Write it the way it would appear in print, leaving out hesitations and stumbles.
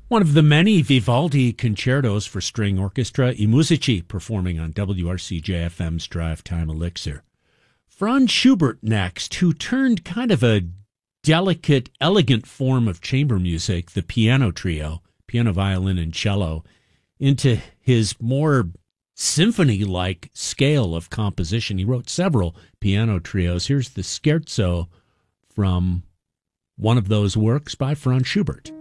One of the many Vivaldi concertos for string orchestra, I Musici, performing on WRCJ-FM's Drive Time Elixir. Franz Schubert next, who turned kind of a delicate, elegant form of chamber music, the piano trio, piano, violin, and cello, into his more symphony-like scale of composition. He wrote several piano trios. Here's the scherzo from one of those works by Franz Schubert.